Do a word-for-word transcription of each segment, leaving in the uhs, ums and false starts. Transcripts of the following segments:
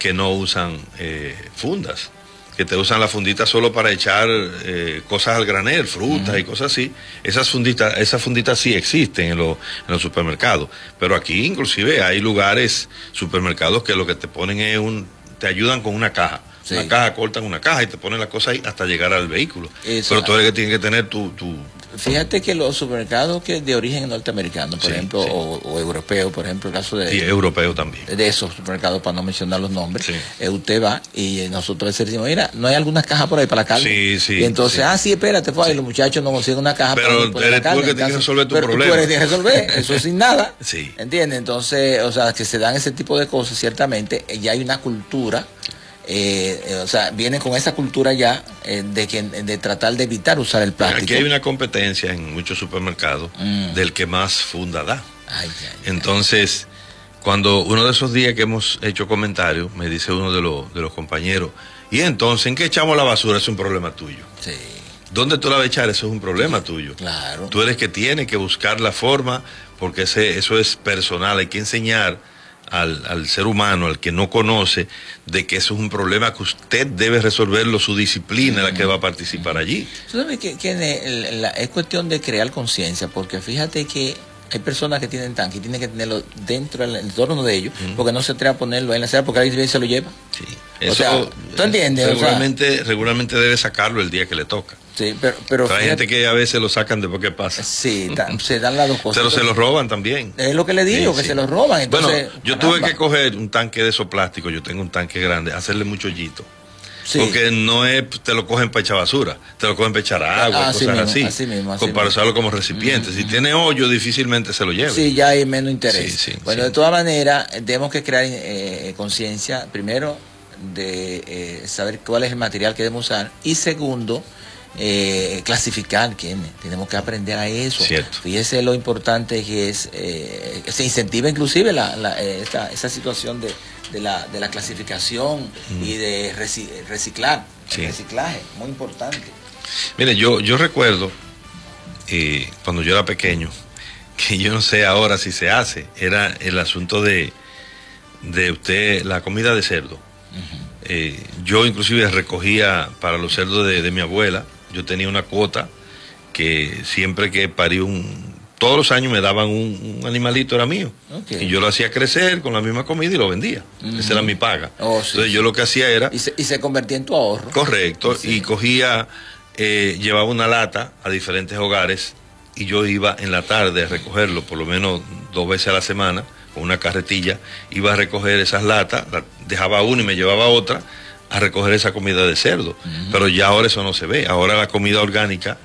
que no usan eh, fundas, que te usan la fundita solo para echar eh, cosas al granel, frutas uh-huh. y cosas así. Esas funditas, esas funditas sí existen en, lo, en los supermercados, pero aquí inclusive hay lugares, supermercados, que lo que te ponen es un, te ayudan con una caja. Sí. Una caja, cortan una caja y te ponen la cosa ahí hasta llegar al vehículo. Exacto. Pero tú eres que tienes que tener tu, tu... Fíjate que los supermercados que de origen norteamericano, por sí, ejemplo, sí. O, o europeo, por ejemplo, el caso de... Y europeo también. De esos supermercados, para no mencionar los nombres, sí. eh, usted va y nosotros le decimos, mira, no hay algunas cajas por ahí para la carne. Sí, sí. Y entonces, sí. ah, sí, espérate, pues, sí. y los muchachos no consiguen una caja pero para eres la tú el que tienes que resolver tu pero problema. Tú eres que resolver, eso sin nada. Sí. ¿Entiendes? Entonces, o sea, que se dan ese tipo de cosas, ciertamente, ya hay una cultura... Eh, eh, o sea, vienen con esa cultura ya eh, de que de tratar de evitar usar el plástico. Aquí hay una competencia en muchos supermercados mm. del que más funda da. Ay, ay, Entonces, ay. cuando uno de esos días que hemos hecho comentarios, me dice uno de los, de los compañeros, y entonces, ¿en qué echamos la basura? Es un problema tuyo. Sí. ¿Dónde tú la vas a echar? Eso es un problema tuyo. Claro. Tú eres que tiene que buscar la forma, porque ese, eso es personal, hay que enseñar Al, al ser humano, al que no conoce, de que eso es un problema que usted debe resolverlo, su disciplina, mm-hmm. la que va a participar allí. ¿Sabes que, que el, la, es cuestión de crear conciencia? Porque fíjate que hay personas que tienen tanque y tienen que tenerlo dentro del entorno de ellos, mm-hmm. porque no se atreve a ponerlo en la acera porque alguien se lo lleva. Sí. Eso, o sea, ¿tú entiendes? Regularmente, o sea, regularmente debe sacarlo el día que le toca. Sí, pero, pero hay gente que a veces lo sacan después que pasa. Sí, ta, se dan las dos cosas. Pero se lo roban también. Es lo que le digo, sí, que sí. se lo roban. Entonces, bueno, yo caramba. tuve que coger un tanque de esos plásticos, yo tengo un tanque grande, hacerle mucho hoyito. Sí. Porque no es, te lo cogen para echar basura, te lo cogen para echar agua, así cosas mismo, así. así mismo, así para mismo. usarlo como recipiente. Mm-hmm. Si tiene hoyo, difícilmente se lo lleva. Sí, ya hay menos interés. Sí, sí, bueno, sí. de todas maneras, tenemos que crear eh, conciencia, primero, de eh, saber cuál es el material que debemos usar, y segundo, Eh, clasificar quiénes, tenemos que aprender a eso. Cierto. Fíjese lo importante que es, eh, se incentiva inclusive la, la, eh, esta, esa situación de, de, la, de la clasificación mm. y de reci, reciclar, sí. el reciclaje, muy importante. Mire, yo, yo recuerdo eh, cuando yo era pequeño, que yo no sé ahora si se hace, era el asunto de, de usted, la comida de cerdo. Uh-huh. eh, yo inclusive recogía para los cerdos de, de mi abuela. Yo tenía una cuota que siempre que parí un... Todos los años me daban un, un animalito, era mío. Okay. Y yo lo hacía crecer con la misma comida y lo vendía. Uh-huh. Esa era mi paga. Oh, sí, Entonces sí. yo lo que hacía era... Y se, y se convertía en tu ahorro. Correcto. Sí. Y cogía, eh, llevaba una lata a diferentes hogares y yo iba en la tarde a recogerlo, por lo menos dos veces a la semana, con una carretilla. Iba a recoger esas latas, la, dejaba una y me llevaba otra, a recoger esa comida de cerdo, uh-huh. pero ya ahora eso no se ve, ahora la comida orgánica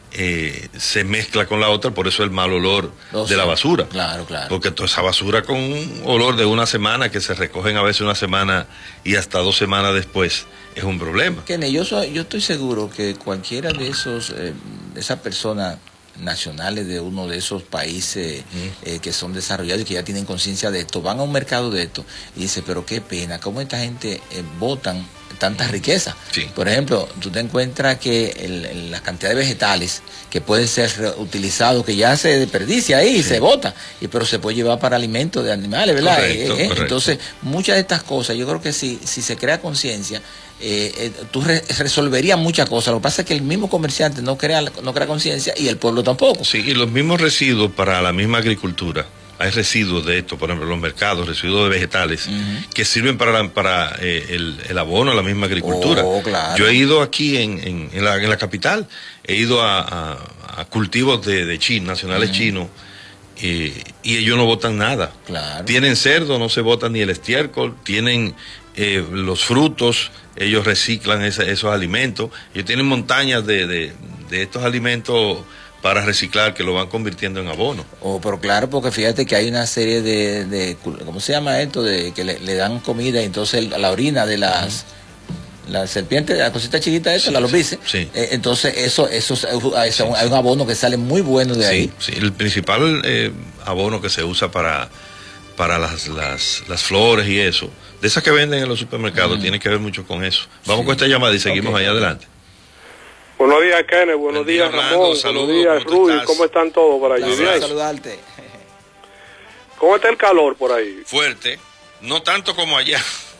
eh, se mezcla con la otra, por eso el mal olor oh, de sí. la basura, claro, claro. porque toda esa basura con un olor de una semana, que se recogen a veces una semana y hasta dos semanas después, es un problema. Kenny, yo, soy, yo estoy seguro que cualquiera de esos, eh, esas personas nacionales de uno de esos países mm. eh, que son desarrollados y que ya tienen conciencia de esto, van a un mercado de esto y dicen, pero qué pena, cómo esta gente eh, botan tanta riqueza. Sí. Por ejemplo, tú te encuentras que el, el, la cantidad de vegetales que pueden ser reutilizados, que ya se desperdicia ahí y sí. se bota, y pero se puede llevar para alimentos de animales, ¿verdad? Correcto, eh, eh, correcto. Entonces, muchas de estas cosas, yo creo que si, si se crea conciencia, Eh, eh, tú re resolverías muchas cosas. Lo que pasa es que el mismo comerciante no crea, no crea conciencia y el pueblo tampoco. Sí, y los mismos residuos para la misma agricultura. Hay residuos de esto, por ejemplo, los mercados, residuos de vegetales, uh-huh. que sirven para, la, para eh, el, el abono a la misma agricultura. Oh, claro. Yo he ido aquí en, en, en, la, en la capital, he ido a, a, a cultivos de, de China, nacionales uh-huh. chinos, eh, y ellos no botan nada. Claro. Tienen cerdo, no se bota ni el estiércol, tienen eh, los frutos, ellos reciclan ese, esos alimentos, ellos tienen montañas de, de, de estos alimentos para reciclar, que lo van convirtiendo en abono. Oh, pero claro, porque fíjate que hay una serie de, de ¿cómo se llama esto? De que le, le dan comida y entonces la orina de las uh-huh. la serpiente, la cosita chiquita esa, sí, la lombrices. Sí. Eh, entonces eso, eso, eso hay, sí, hay un abono que sale muy bueno de sí, ahí. Sí, el principal eh, abono que se usa para para las, las, las flores y eso, de esas que venden en los supermercados, uh-huh. tiene que ver mucho con eso. Vamos sí. con esta llamada y seguimos okay. allá adelante. Buenos días, Kenneth. Buenos días, Ramón. Saludos, buenos días, Rudy. ¿Cómo están todos por allí? Bien. Saludarte. ¿Cómo está el calor por ahí? Fuerte. No tanto como allá.